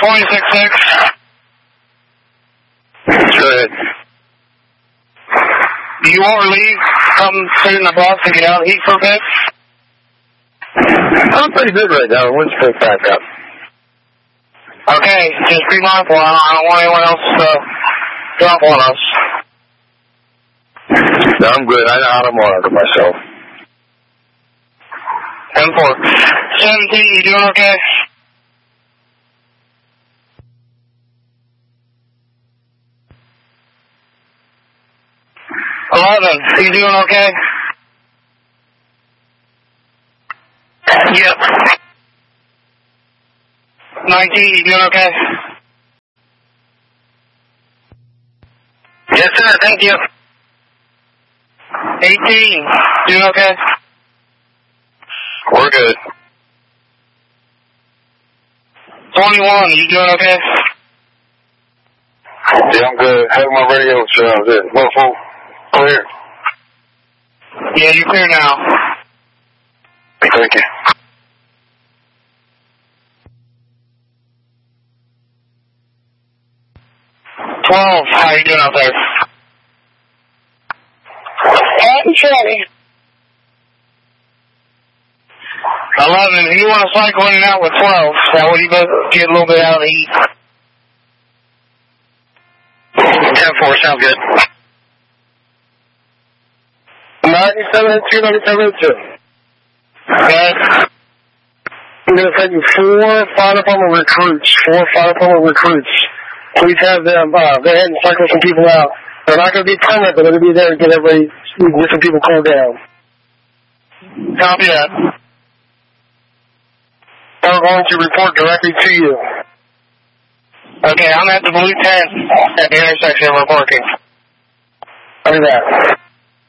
26-6. Good. Do you want relief? Come sit in the bus and get out of the heat for a bit? I'm pretty good right now. Let's pick back up. Okay, just be mindful. I don't want anyone else to drop on us. No, I'm good. I know how to monitor myself. 10-4. 17, you doing okay? You doing okay? Yep. 19, you doing okay? Yes, sir. Thank you. 18, doing okay? We're good. 21, you doing okay? Yeah, I'm good. Have my radio sounds it. Muffle. Clear. Yeah, you're clear now. Thank you. How you doing out there? Ready. 11, you want to cycle in and out with 12. That way you both get a little bit out of the heat. 10-4, sounds good. 97-2, 97-2. Okay. I'm going to send you 4 fire department recruits. Please have them go ahead and cycle some people out. They're not going to be permanent, but they're going to be there to get some people cooled down. Copy that. They're going to report directly to you. Okay, I'm at the blue tent at the intersection we're parking. Look at that.